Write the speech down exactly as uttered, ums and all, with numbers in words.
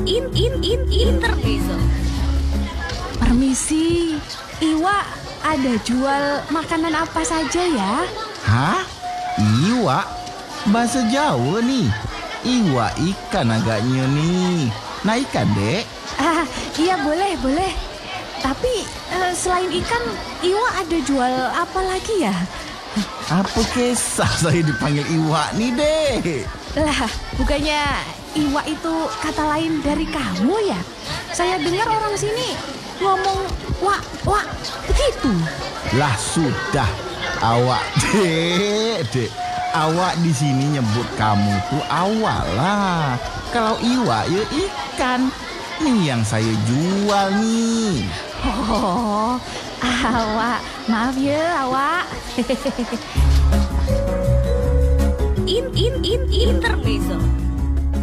in in in intermezzo. Permisi, Iwa ada jual makanan apa saja ya? Hah? Iwa? Bahasa Jawa nih. Iwa ikan agaknya nih. Nah ikan dek. Ah, iya boleh, boleh. Tapi eh, selain ikan, Iwa ada jual apa lagi ya? Apa kisah saya dipanggil Iwa nih dek? Lah, bukannya Iwa itu kata lain dari kamu ya? Saya dengar orang sini ngomong wak, wak, begitu. Lah sudah, awak dek, dek. Awak di sini nyebut kamu tuh awak lah. Kalau Iwa ya ikan. Nih yang saya jual nih. Oh, awak, maaf ya awak. In in in intermezzo.